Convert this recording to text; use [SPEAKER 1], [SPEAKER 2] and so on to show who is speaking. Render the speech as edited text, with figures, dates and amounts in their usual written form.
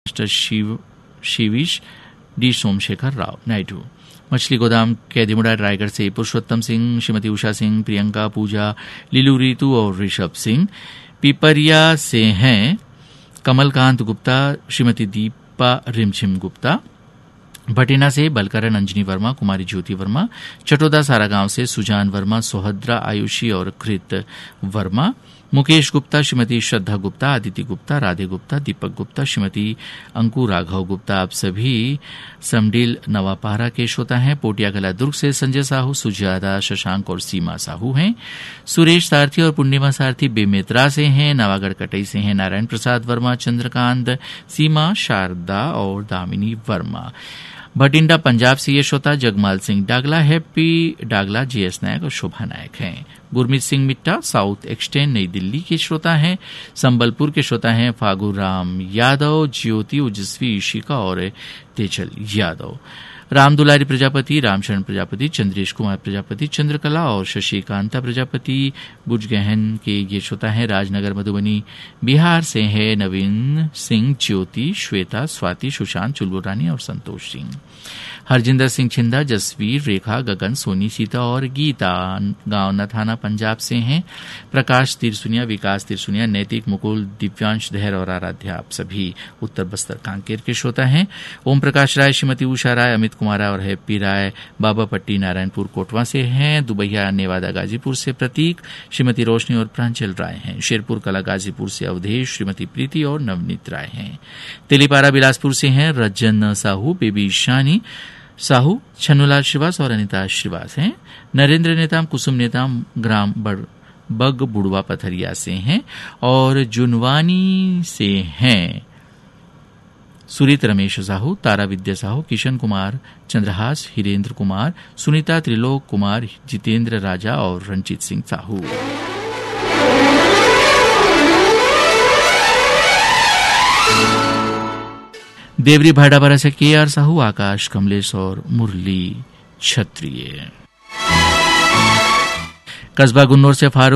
[SPEAKER 1] Mister शिविश D Somashekar Rao Naidu. मछली गोदाम कैदीमुड़ा रायगढ़ से पुरुषोत्तम सिंह, श्रीमती उषा सिंह, प्रियंका, पूजा, लीलू, रीतू और ऋषभ सिंह। पिपरिया से हैं कमलकांत गुप्ता, श्रीमती दीपा रिमझिम गुप्ता। भटिना से बलकरण अंजनी वर्मा, कुमारी ज्योति वर्मा। चटोदा सारागांव से सुजान वर्मा, सोहद्रा, आयुषी और कृत वर्मा। मुकेश गुप्ता, श्रीमती श्रद्धा गुप्ता, आदिति गुप्ता, राधे गुप्ता, दीपक गुप्ता, श्रीमती अंकु राघव गुप्ता। आप सभी समडील नवापारा के श्रोता हैं। पोटियागला दुर्ग से संजय साहू, सुजाता, शशांक और सीमा साहू हैं। सुरेश सारथी और पूर्णिमा सारथी बेमेतरा से हैं। नवागढ़ कटई से हैं नारायण प्रसाद वर्मा, चंद्रकांत, सीमा, शारदा और दामिनी वर्मा। भटिंडा पंजाब से ये श्रोता जगमाल सिंह डागला, हैप्पी डागला, जीएस नायक और शोभा नायक हैं। गुरमीत सिंह मिट्टा साउथ एक्सटेंड नई दिल्ली के श्रोता हैं। संबलपुर के श्रोता हैं फागू राम यादव, ज्योति, ओजस्वी, इशिका और तेजल यादव। राम दुलारी प्रजापति, रामशरण प्रजापति, चंद्रेश कुमार प्रजापति, चंद्रकला और शशिकांता प्रजापति बुजगहन के ये श्रोता हैं। राजनगर मधुबनी बिहार से है नवीन सिंह, ज्योति, श्वेता, स्वाति, सुशांत, चुलबु रानी और संतोष सिंह। हरजिंदर सिंह छिंदा, जसवीर, रेखा, गगन, सोनी, सीता और गीता गांव नथाना पंजाब से हैं। प्रकाश तिरसुनिया, विकास तिरसुनिया, नैतिक, मुकुल, दिव्यांश धैर और आराध्या आप सभी उत्तर बस्तर कांकेर के श्रोता हैं। ओम प्रकाश राय, श्रीमती उषा राय, अमित कुमार और हैप्पी राय बाबा पट्टी नारायणपुर कोटवा से हैं। दुबैया नेवादा गाजीपुर से प्रतीक, श्रीमती रोशनी और प्रांचल राय हैं। शेरपुर कला गाजीपुर से अवधेश, श्रीमती प्रीति और नवनीत राय हैं। तेलीपारा बिलासपुर से हैं रजन साहू, बेबी शानी साहू, छन्नूलाल श्रीवास और अनिता श्रीवास हैं। नरेंद्र नेताम, कुसुम नेताम ग्राम बग बुड़वा पथरिया से हैं और जुनवानी से हैं सुरीत रमेश साहू, तारा विद्या साहू, किशन कुमार, चंद्रहास, हिरेंद्र कुमार, सुनीता, त्रिलोक कुमार, जितेंद्र राजा और रंजीत सिंह साहू। देवरी भाडापारा से केआर साहू, आकाश, कमलेश और मुरली क्षत्रिय। कस्बा गुन्नौर से फारूक